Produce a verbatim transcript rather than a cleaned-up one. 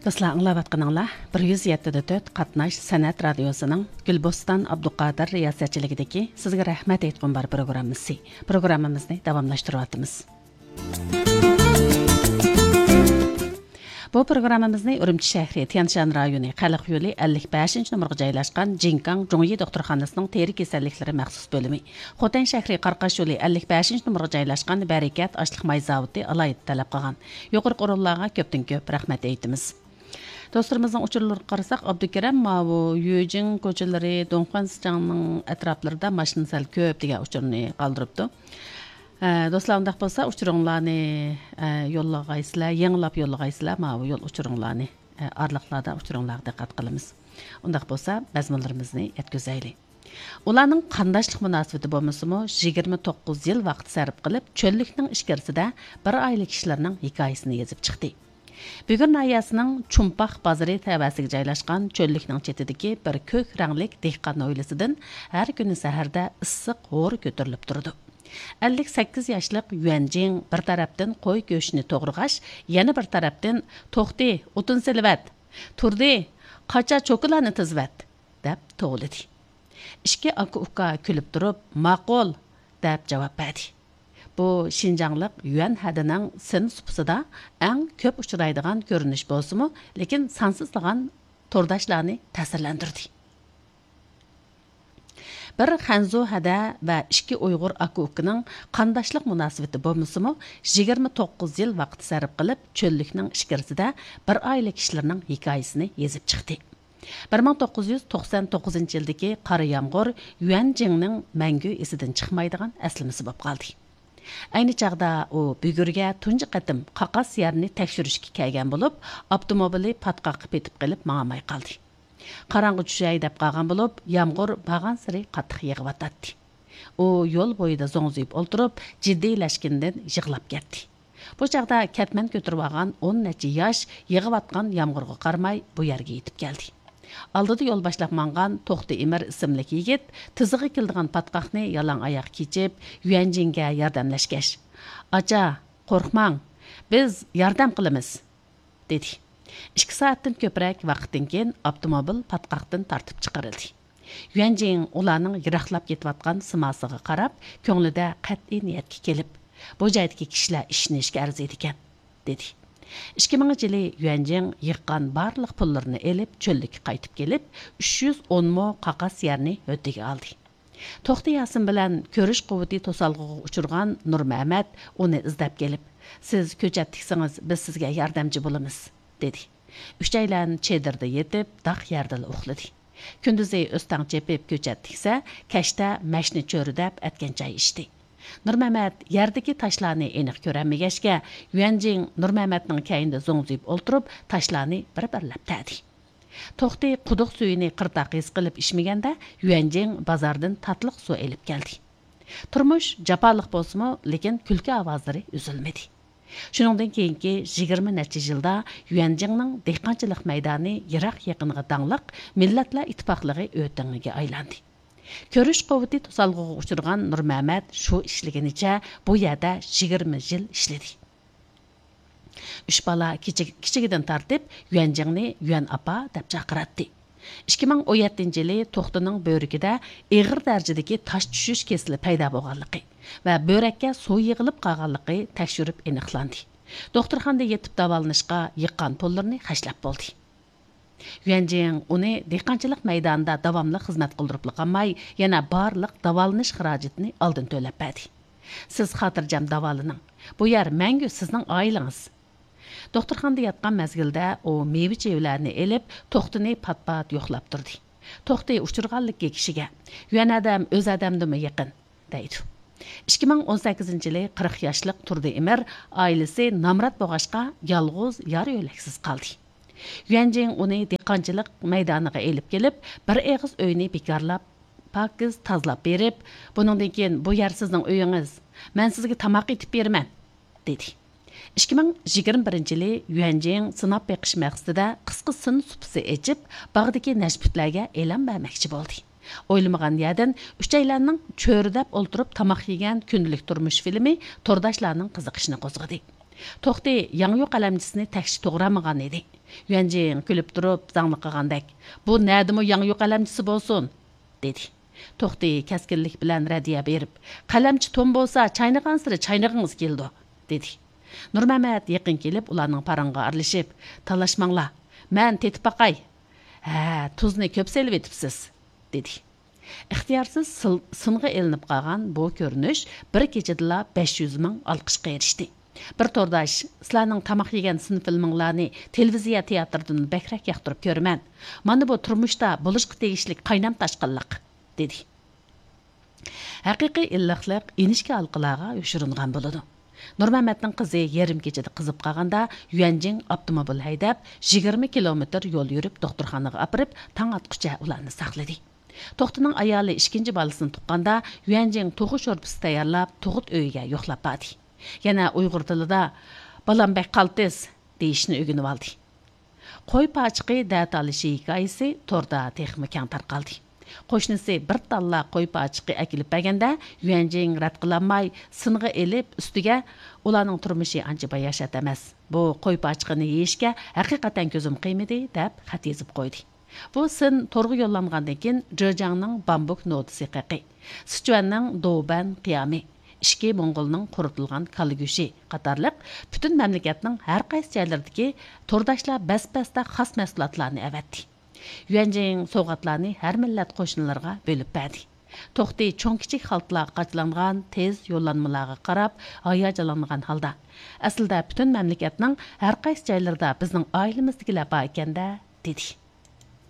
Dostlar, anlayatqanыңlar bir yuz yetti nöqta to'rt Qatnash San'at radiosuning Gulboston Abduqodir riyosatchiligidagi sizga rahmat aytgan bar programmasi. Programmamizni davomlashtiryapmiz. Bu programmamizni Urumchi shahri Tianshan rayoni Qaliq yo'li ellik beshinchi nomerga joylashgan Jinkang Zhongyi doktorxonasining teri kasalliklari maxsus bo'limi, Xotan shahri Qarqash yo'li ellik beshinchi nomerga joylashgan Barakat ashliq may zavodi alayit talab qilgan. Yuqori o'rinlarga ko'pdan ko'p rahmat aytamiz. Dostlarımızın uçurlarına qarasak, Abdukaram Mavu, Yujing ko'chalari, Dongxuansijangning atroflarida mashina sal ko'p degan uçurni qoldiribdi. Dostlar, undaq bo'lsa, uçurunglarni yo'llag'aysizlar, yangilab yo'llag'aysizlar, Mavu yo'l uçurunglarni arliqlarda uçurunglarga diqqat qilamiz. Undaq bo'lsa, mazmunlarimizni yetkazaylik. Ularning qandashlik munosabati bo'lmasa-mu, yigirma to'qqiz yil vaqt sarf qilib, cho'llikning ichkarisida bir oylik kishilarning hikoyasini yozib chiqdi. Bugun Nayasının Çumpaq bazarı təvəsiga joylashgan cho'llikning chetidagi bir ko'k ranglik dehqon oilasidan har kuni saharda issiq g'o'r ko'tarilib turdi. ellik sakkiz yoshlik Yuanjing bir tarafdan qo'y go'shtini to'g'rig'ash, yana bir tarafdan to'xti, o'tin silvat, turdi, qacha cho'kilarni tizvat deb to'g'lidi. Ikki aka-uka kulib turib, ma'qul deb javob berdi. Bu Şinjanlıq Yuan hadining sin supsida eng ko'p uchraydigan ko'rinish bo'lsa-mu, lekin sansizlagan turdashlarni ta'sirlantirdi. Bir Xanzu hada va ikki Uyg'ur aka-ukaning qandashlik munosabati bo'lmasa-mu, yigirma to'qqiz yil vaqt sarf qilib, cho'llikning ichkarisida bir oylik kishilarning hikoyasini yozib chiqdi. bir ming to'qqiz yuz to'qson to'qqizinchi yildagi qora yomg'ir Yuanjingning mangu esidan chiqmaydigan aslimasi bo'lib qoldi. Ayni chaqda u bugurga tunji qatim qaqas yerni tekshirishga kelgan bo'lib, avtomobili patqoqib etib qilib ma'may qoldi. Qarang'i tushay deb qolgan bo'lib, yomg'ir bag'an siri qattiq yig'vatdi. U yo'l bo'yida zo'ngziyib o'ltirib, jiddiylashgandan yig'lab ketdi. Bu chaqda katman ko'tarib olgan o'n necha yosh yig'vatgan yomg'irga qaramay bu yerga yetib keldi. Aldida yo'l boshlab mangan To'xti Imir ismli yigit tizig'i keldigan patqoqni yalang oyoq kechib Yuanjingga yordamlashgach, "Acha, qo'rqmang, biz yordam qilamiz", dedi. ikki soatdan ko'proq vaqtdan keyin avtomobil patqoqdan tortib chiqarildi. Yuanjing ularning yiroqlab ketayotgan simosiga qarab, ko'nglida qat'iy niyatga kelib, "Bu joydagi kishilar ishni ishga arziydi ekan", dedi. ikki minginchi yili Yuanjing yiqqan barliq pullarini elib, cho'llikka qaytib kelib, uch yuz o'n mo qaqas yerni o'tiga oldi. To'xti Yasin bilan ko'rish quvvati to'salg'iga uchirgan Nur Mahmad uni izlab kelib, "Siz ko'chat tiksangiz, biz sizga yordamchi bo'lamiz", dedi. Uchaylan chedirda yetib, daq yerda uxladi. Kunduzi o'stang chepib ko'chat tiksa, kashta mashni cho'ridab atgan choy ichdi. Nurmamat yerdagi tashlarni aniq ko'rolmagachga, Yuanjing Nurmamatning kayinda zo'ngzib o'ltirib, tashlarni bir-birlab tadi. To'xti quduq suyini qirtaq his qilib ichmaganda, Yuanjing bozordan tatliq suv elib keldi. Turmush jafoliq bo'lsa-mu, lekin kulki ovozlari uzilmadi. Shuningdan keyingi yigirma necha yilda Yuanjingning dehqonchilik maydoni yiroq yaqinga dangliq Millatlar ittifoqligi o'tingiga aylandi. Ko'rish quvvati to'salg'iga uchirgan Nur Mahmad shu ishliginicha bu yerda yigirma yil ishladi. Uch bola kichigidan tartib Yuanjingni Yuan apa deb chaqiratdi. ikki ming o'n yettinchi yili To'xtining bo'rikida og'ir darajadagi tosh tushish kesili paydo bo'lganligi va bo'rakka suv yig'ilib qolganligi tekshirib aniqlandi. Doktorxonada yetib davolanishga yiqqan pullarni xashlab bo'ldi. Yuanjing uni dehqonchilik maydonida davomli xizmat qildirib qolmay, yana barliq davolanish xarajatini oldin to'lab berdi. "Siz xotirjam davolaning. Bu yer mangu sizning oilangiz." Doktorxonada yotgan mezgilda u meva-chevalarni elib, To'xtini pat-pat yo'qlab turdi. To'xti uchirganlikka kishiga, "Yuan adam o'z odamdimi yaqin", deydi. ikki ming o'n sakkizinchi yili qirq yoshlik Turdi Imir oilasi nomrod bo'g'ashqa yolg'iz yar yo'laksiz qoldi. Yuanjing uni dehqonchilik maydoniga elib kelib, bir eg'iz uyni bekorlab, pokiz tozalab berib, "Buningdan keyin bu yer sizning uyingiz. Men sizga tamoq etib beraman", dedi. ikki ming yigirma birinchi yili Yuanjing sinab beqish maqsadida qisqa sin supsi echib, bog'dagi nashbutlarga e'lon bermoqchi bo'ldi. O'ylamagan yerdan uchaylarning cho'ridab o'ltirib tamoq yegan kundalik turmush filmi tordashlarning qiziqishini qo'zg'adi. To'xti Yangyuq qalamchisini təkşi to'g'ramagan edi. Yuanjing kulib turib zangli qilgandek, "Bu nədimi Yangyuq qalamchisi bo'lsin?" dedi. To'xti kaskinlik bilan radiya berib, "Qalamchi tom bo'lsa, chaynag'an siri chaynag'ingiz keldi", dedi. Nurmamat yaqin kelib ularning parang'a aralashib, "Talashmanglar, men tetib baqay." "Ha, tuzni ko'p selib etibsiz", dedi. İxtiyarsız sınğı elinib qalğan bu ko'rinish bir kechadala besh yuz ming olqishga erishdi. Bir tordash, sizlarning tamoq yegan sin filminglarni televiziya teatrdan bakrak yoqtirib ko'raman. Mana bu turmushda bo'lishqa tegishlik qaynam tashqinliq, dedi. Haqiqiy illiqlik inishga alqalarga yoshiringan bo'ladi. Nurmamatning qizi yarim kechada qizib qolganda Yuanjing avtomobil haydab yigirma kilometr yo'l yurib doktorxonaga apirib, tong atqucha ularni saqladi. To'xtining ayoli ikkinchi bolasini tuqqanda Yuanjing tug'ish sho'rpisi tayyorlab, tug'ut uyiga yo'qlab bordi. Yana Uyg'ur tilida "Balam bek qaltis" deyishni o'rganib oldi. Qo'y pachiqi dat olishi hikoyasi torda texmi keng tarqaldi. Qo'shnisi bir talla qo'y pachiqi akilib berganda Yuanjing rad qilinmay sing'i elib ustiga ularning turmushi ancha bayashat emas. Bu qo'y pachiqini yeyishga haqiqatan ko'zim qiymadi deb xat yozib qo'ydi. Bu sin torg'i yo'llangandan keyin Zhejiangning bambuk notisi qaqi, Sichuanning Douban qiyami, ishki Mongolning quritilgan kaligushi qatorliq butun mamlakatning har qaysi joylaridagi tordashlar bas-basda xos mahsulotlarni avatdi. Yuanjing sovg'atlarni har millat qo'shnilarga bo'lib berdi. To'xti cho'ng kichik xaltlar qachlangan tez yo'llanmalarga qarab hayajonlangan holda, aslida butun mamlakatning har qaysi joylarida bizning oilamizdagilar bor ekanda, dedi.